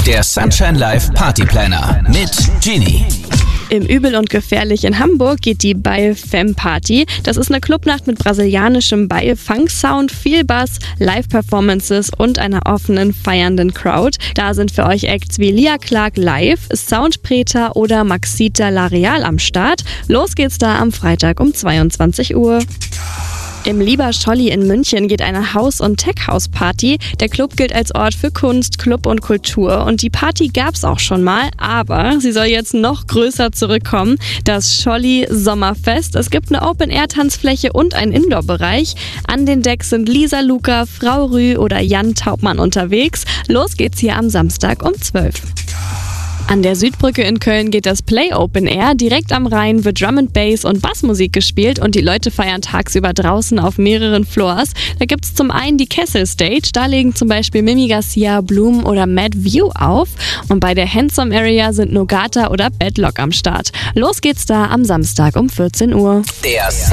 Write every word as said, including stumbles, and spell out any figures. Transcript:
Der Sunshine Live Party Planner mit Genie. Im Übel und Gefährlich in Hamburg geht die Baie Femme Party. Das ist eine Clubnacht mit brasilianischem Baie-Funk-Sound, viel Bass, Live-Performances und einer offenen, feiernden Crowd. Da sind für euch Acts wie Lia Clark live, Soundpreta oder Maxita L'Areal am Start. Los geht's da am Freitag um zweiundzwanzig Uhr. Im Lieber Scholli in München geht eine House- und Tech-House-Party. Der Club gilt als Ort für Kunst, Club und Kultur. Und die Party gab's auch schon mal, aber sie soll jetzt noch größer zurückkommen. Das Scholli Sommerfest. Es gibt eine Open-Air-Tanzfläche und einen Indoor-Bereich. An den Decks sind Lisa Luca, Frau Rü oder Jan Taubmann unterwegs. Los geht's hier am Samstag um zwölf. An der Südbrücke in Köln geht das Play Open Air. Direkt am Rhein wird Drum and Bass und Bassmusik gespielt und die Leute feiern tagsüber draußen auf mehreren Floors. Da gibt es zum einen die Kessel Stage, da legen zum Beispiel Mimi Garcia, Bloom oder Mad View auf. Und bei der Handsome Area sind Nogata oder Bedlock am Start. Los geht's da am Samstag um vierzehn Uhr. Der